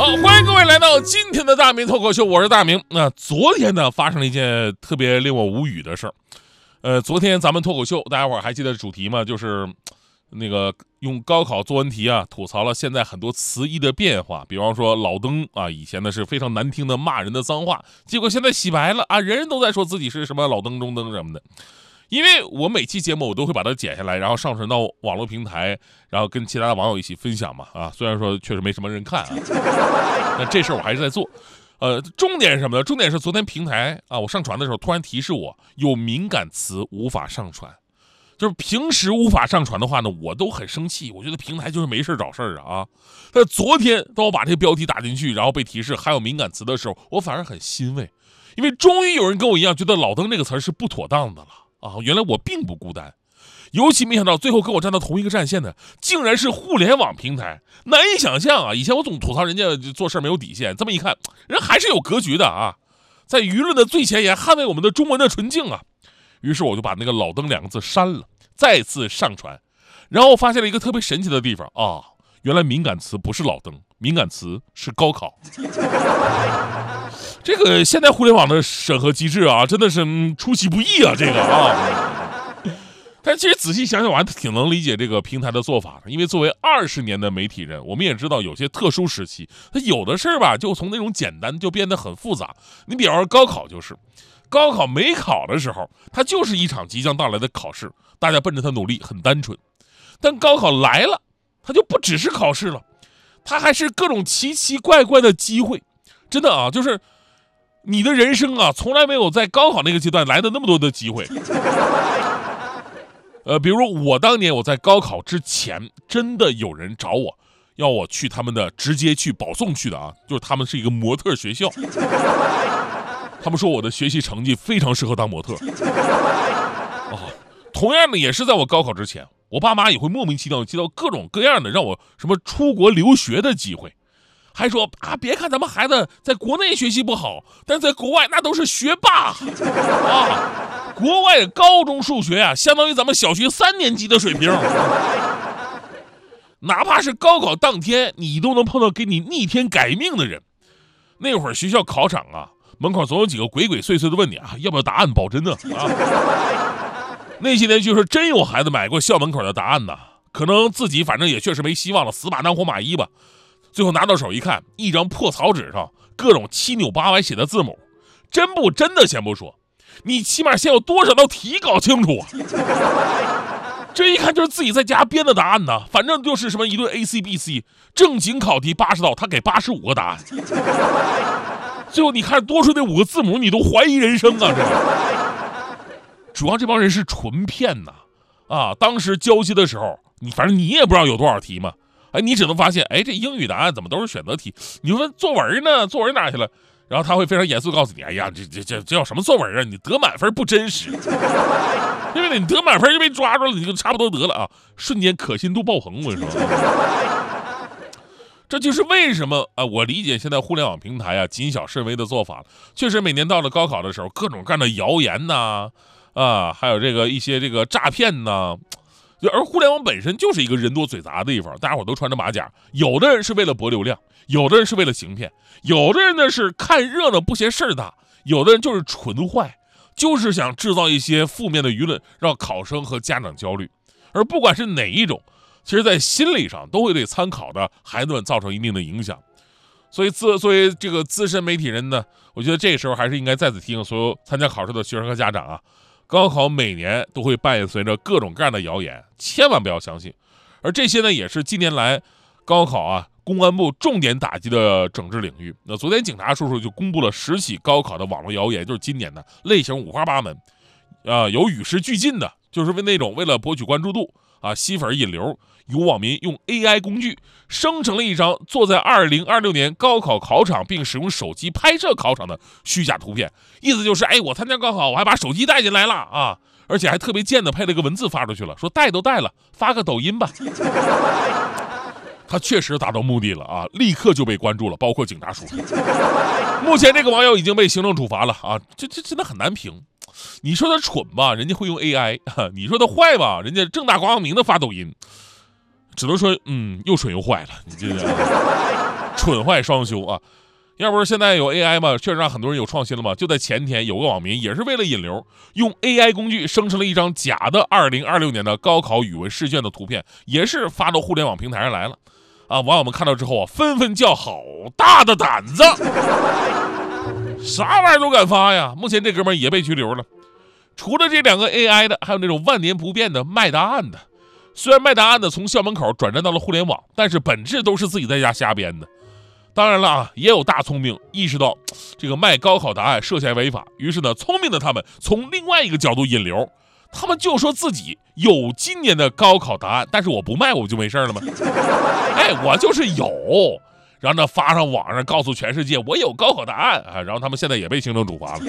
好，欢迎各位来到今天的大明脱口秀，我是大明。那昨天呢，发生了一件特别令我无语的事儿。昨天咱们脱口秀，大家伙儿还记得主题吗？就是那个用高考作文题啊，吐槽了现在很多词义的变化。比方说老登啊，以前呢是非常难听的骂人的脏话，结果现在洗白了啊，人人都在说自己是什么老登、中登什么的。因为我每期节目我都会把它剪下来，然后上传到网络平台，然后跟其他的网友一起分享嘛。啊，虽然说确实没什么人看啊，但这事儿我还是在做。重点是什么呢？重点是昨天平台啊，我上传的时候突然提示我有敏感词无法上传。就是平时无法上传的话呢，我都很生气，我觉得平台就是没事找事儿啊。但昨天当我把这个标题打进去，然后被提示还有敏感词的时候，我反而很欣慰，因为终于有人跟我一样觉得老登这个词是不妥当的了。啊，原来我并不孤单，尤其没想到最后跟我站到同一个战线的，竟然是互联网平台，难以想象啊！以前我总吐槽人家做事没有底线，这么一看，人还是有格局的啊，在舆论的最前沿捍卫我们的中文的纯净啊。于是我就把那个老登两个字删了，再次上传，然后我发现了一个特别神奇的地方啊，原来敏感词不是老登，敏感词是高考。这个现在互联网的审核机制啊，真的是出其不意啊，这个啊。但其实仔细想想，我还挺能理解这个平台的做法的，因为作为20年的媒体人，我们也知道有些特殊时期，它有的事儿吧，就从那种简单就变得很复杂。你比方说高考，就是高考没考的时候，它就是一场即将到来的考试，大家奔着它努力，很单纯。但高考来了，它就不只是考试了，它还是各种奇奇怪怪的机会。真的啊，就是你的人生啊，从来没有在高考那个阶段来的那么多的机会。比如我当年我在高考之前，真的有人找我，要我去他们的直接去保送去的啊，就是他们是一个模特学校。他们说我的学习成绩非常适合当模特。同样的也是在我高考之前，我爸妈也会莫名其妙接到各种各样的让我什么出国留学的机会。还说啊，别看咱们孩子在国内学习不好，但是在国外那都是学霸啊！国外高中数学啊，相当于咱们小学3年级的水平。哪怕是高考当天，你都能碰到给你逆天改命的人。那会儿学校考场啊，门口总有几个鬼鬼祟祟的问你啊，要不要答案保真呢？啊，那些年就是真有孩子买过校门口的答案呢，可能自己反正也确实没希望了，死马当活马医吧。最后拿到手一看，一张破草纸上各种7扭8歪写的字母，真不真的先不说，你起码先有多少道题搞清楚啊！这一看就是自己在家编的答案呢，反正就是什么一顿 ACBC， 正经考题80道，他给85个答案。最后你看多出那5个字母，你都怀疑人生啊！主要这帮人是纯骗呐！啊，当时交接的时候，反正你也不知道有多少题嘛。你只能发现，这英语答案怎么都是选择题？你说作文呢？作文哪去了？然后他会非常严肃告诉你，哎呀，这叫什么作文啊？你得满分不真实，因为你得满分就被抓住了，你就差不多得了啊！瞬间可信度爆棚，我跟你说，这就是为什么啊，我理解现在互联网平台啊谨小慎微的做法了。确实，每年到了高考的时候，各种各样的谣言呐，还有一些诈骗呐。而互联网本身就是一个人多嘴杂的地方，大家伙都穿着马甲，有的人是为了博流量，有的人是为了行骗，有的人呢是看热闹不嫌事儿大，有的人就是纯坏，就是想制造一些负面的舆论，让考生和家长焦虑。而不管是哪一种，其实在心理上都会对参考的孩子们造成一定的影响。所以作为这个资深媒体人呢，我觉得这时候还是应该再次提醒所有参加考试的学生和家长啊，高考每年都会伴随着各种各样的谣言，千万不要相信。而这些呢，也是近年来高考啊公安部重点打击的整治领域。那昨天警察叔叔就公布了10起高考的网络谣言，就是今年的类型五花八门，有与时俱进的，就是为了博取关注度啊吸粉引流，有网民用 AI 工具生成了一张坐在2026年高考考场并使用手机拍摄考场的虚假图片，意思就是我参加高考我还把手机带进来了啊，而且还特别贱的配了个文字发出去了，说带都带了，发个抖音吧。他确实达到目的了啊，立刻就被关注了，包括警察叔叔。目前这个网友已经被行政处罚了啊，这真的很难评。你说他蠢吧，人家会用 AI； 你说他坏吧，人家正大光明的发抖音。只能说，又蠢又坏了。你这个。 蠢坏双修啊！要不是现在有 AI 嘛，确实让很多人有创新了嘛。就在前天，有个网民也是为了引流，用 AI 工具生成了一张假的2026年的高考语文试卷的图片，也是发到互联网平台上来了。啊，网友们看到之后啊，纷纷叫好大的胆子，啥玩意儿都敢发呀！目前这哥们儿也被拘留了。除了这2个 AI 的，还有那种万年不变的卖答案的。虽然卖答案的从校门口转战到了互联网，但是本质都是自己在家瞎编的。当然了啊，也有大聪明意识到这个卖高考答案涉嫌违法，于是呢，聪明的他们从另外一个角度引流，他们就说自己有今年的高考答案，但是我不卖，我就没事了吗？哎，我就是有，然后呢发上网上告诉全世界我有高考答案啊，然后他们现在也被行政处罚了。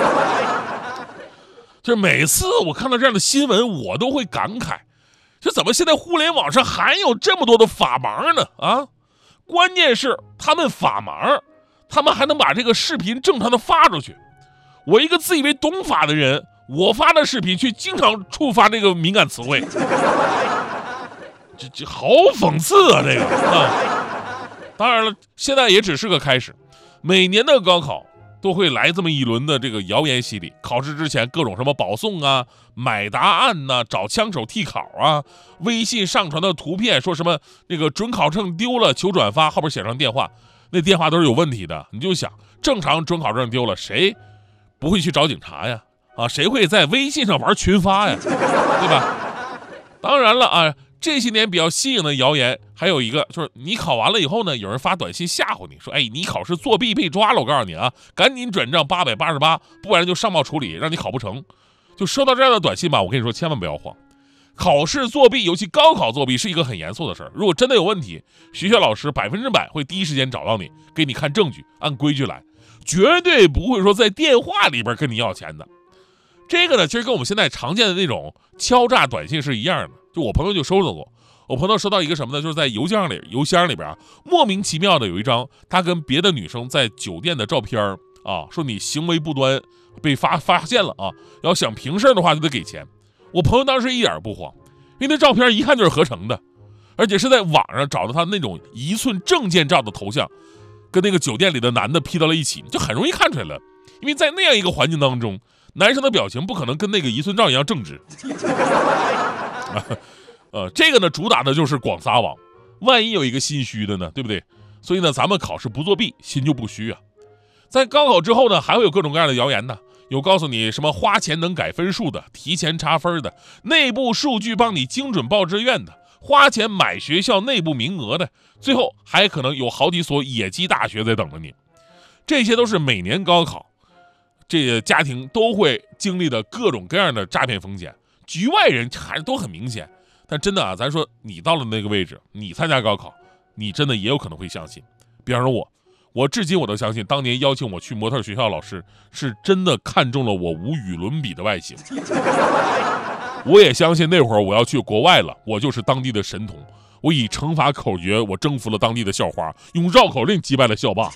就是每次我看到这样的新闻，我都会感慨，这怎么现在互联网上还有这么多的法盲呢？啊！关键是他们法盲，他们还能把这个视频正常的发出去。我一个自以为懂法的人，我发的视频却经常触发这个敏感词汇，这好讽刺啊！这个啊，当然了，现在也只是个开始。每年的高考都会来这么一轮的这个谣言洗礼，考试之前各种什么保送啊、买答案呐、找枪手替考啊，微信上传的图片说什么那个准考证丢了求转发，后边写上电话，那电话都是有问题的。你就想，正常准考证丢了，谁不会去找警察呀？啊，谁会在微信上玩群发呀？对吧？当然了啊，这些年比较新颖的谣言还有一个，就是你考完了以后呢，有人发短信吓唬你说，哎，你考试作弊被抓了，我告诉你啊，赶紧转账888，不然就上报处理，让你考不成。就收到这样的短信吧，我跟你说，千万不要慌。考试作弊，尤其高考作弊，是一个很严肃的事儿。如果真的有问题，学校老师100%会第一时间找到你，给你看证据，按规矩来，绝对不会说在电话里边跟你要钱的。这个呢，其实跟我们现在常见的那种敲诈短信是一样的。就我朋友就收到过，我朋友收到一个什么呢？就是在邮箱里边啊，莫名其妙的有一张他跟别的女生在酒店的照片啊，说你行为不端，被发现了啊，要想平事的话就得给钱。我朋友当时一点不慌，因为那照片一看就是合成的，而且是在网上找到他那种1寸证件照的头像，跟那个酒店里的男的 P 到了一起，就很容易看出来了。因为在那样一个环境当中，男生的表情不可能跟那个1寸照一样正直。这个呢，主打的就是广撒网，万一有一个心虚的呢，对不对？所以呢，咱们考试不作弊，心就不虚啊。在高考之后呢，还会有各种各样的谣言呢，有告诉你什么花钱能改分数的，提前查分的，内部数据帮你精准报志愿的，花钱买学校内部名额的，最后还可能有好几所野鸡大学在等着你。这些都是每年高考这些家庭都会经历的各种各样的诈骗风险，局外人还是都很明显。但真的啊，咱说你到了那个位置，你参加高考，你真的也有可能会相信。比方说我至今我都相信，当年邀请我去模特学校的老师是真的看中了我无与伦比的外形。我也相信那会儿我要去国外了，我就是当地的神童，我以乘法口诀我征服了当地的校花，用绕口令击败了校霸。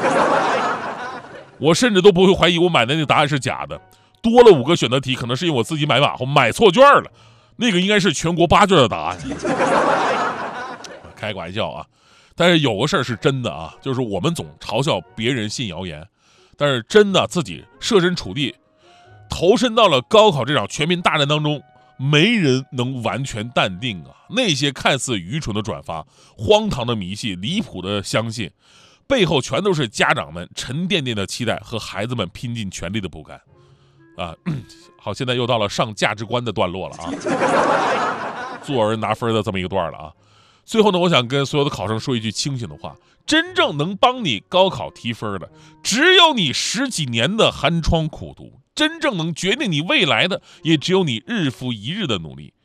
我甚至都不会怀疑我买的那个答案是假的，多了5个选择题，可能是因为我自己买马虎买错卷了，那个应该是全国8卷的答案。开个玩笑啊，但是有个事儿是真的啊，就是我们总嘲笑别人信谣言，但是真的自己设身处地投身到了高考这场全民大战当中，没人能完全淡定啊。那些看似愚蠢的转发、荒唐的迷信、离谱的相信，背后全都是家长们沉甸甸的期待和孩子们拼尽全力的不甘啊。好，现在又到了上价值观的段落了啊，做人拿分的这么一个段了啊。最后呢，我想跟所有的考生说一句清醒的话，真正能帮你高考提分的，只有你10几年的寒窗苦读，真正能决定你未来的，也只有你日复一日的努力。